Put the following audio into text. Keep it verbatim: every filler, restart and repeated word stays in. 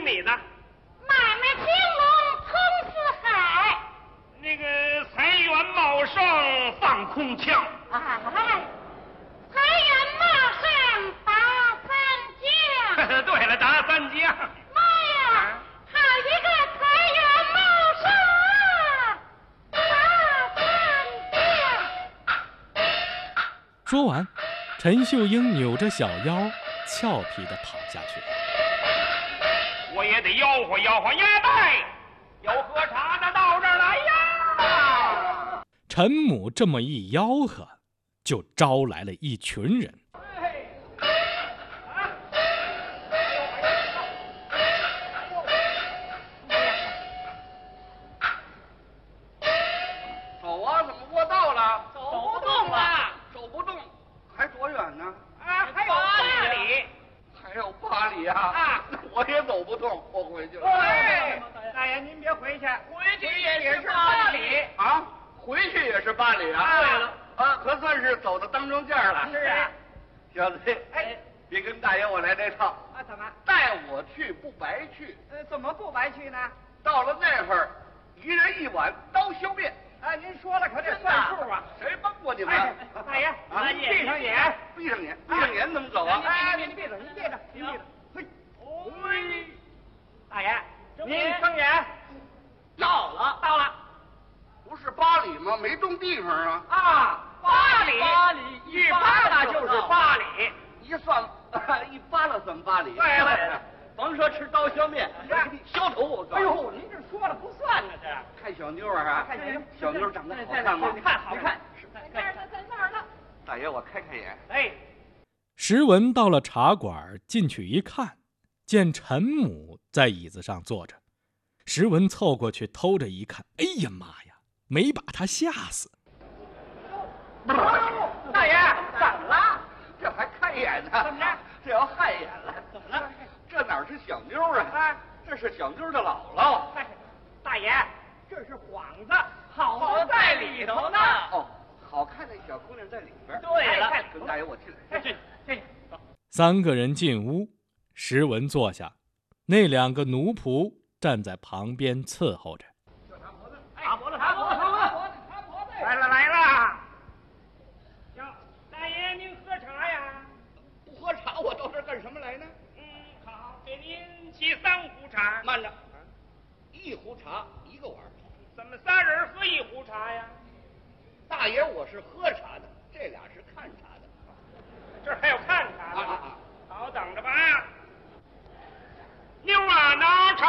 你的。 买卖兴隆通四海。 那个财源茂盛放空腔。 哎，财源茂盛打三江。 对了，打三江。 妈呀，好一个财源茂盛啊！打三江。 说完，陈秀英扭着小腰，俏皮地跑下去了。 我也得吆喝吆喝鸭蛋，有喝茶的到这儿来呀！ 陈母这么一吆喝，就招来了一群人。 走啊，怎么卧道了？ 走不动了， 走不动，还多远呢？ 啊，还有八里。 还有八里啊！ 啊， 我也走不动，我回去了。 哎，大爷您别回去，回去也是八里啊，回去也是八里啊。 对了， 啊，可算是走到当中间了。 是啊， 小子， 哎， 别跟大爷我来这套。 啊，怎么？ 带我去不白去。 呃，怎么不白去呢？ 到了那会儿，一人一碗刀削面。 啊，您说了可得算数啊！ 谁帮过你们？ 哎，大爷， 啊， 您闭上眼， 闭上眼，闭上眼怎么走啊？ 哎，您闭着，您闭着，您闭着。嘿，嘿，大爷，您睁眼。到了，到了。 不是八里吗？没动地方啊。 啊，八里，八里，一扒拉就是八里。 一算，一扒拉算八里。 对了， 甭说吃刀削面，削头我告诉你。 哎呦，您这说了不算呢，这看小妞啊， 看小妞， 小妞长得好看吗？ 好看，好看。 在那儿呢，在那儿呢。 大爷，我开开眼。 哎， 石文到了茶馆，进去一看，见陈母在椅子上坐着。石文凑过去偷着一看，哎呀妈呀，没把他吓死。 大爷，怎么了？ 这还看眼呢？ 怎么着？ 这要害眼了？ 怎么了？ 这哪是小妞啊？啊，这是小妞的姥姥。 大爷，这是幌子，好在里头呢。 哦，好看的小姑娘在里边。 对了， 跟大爷我进来。 进进。 三个人进屋，石文坐下，那两个奴仆站在旁边伺候着。 擦脖子，擦脖子，擦脖子，擦脖子。来了来了。行，大爷您喝茶呀？ 不喝茶，我到这儿干什么来呢？ 嗯，好，给您沏三壶茶。 慢着，一壶茶一个碗。 怎么仨人喝一壶茶呀？ 大爷我是喝茶的，这俩是